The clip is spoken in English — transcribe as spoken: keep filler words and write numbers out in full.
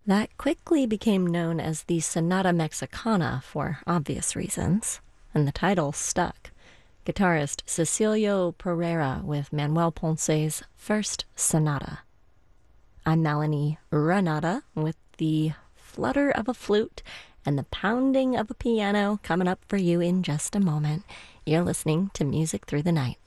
That quickly became known as the Sonata Mexicana for obvious reasons, and the title stuck. Guitarist Cecilio Pereira with Manuel Ponce's first sonata. I'm Melanie Renata with the flutter of a flute and the pounding of a piano coming up for you in just a moment. You're listening to Music Through the Night.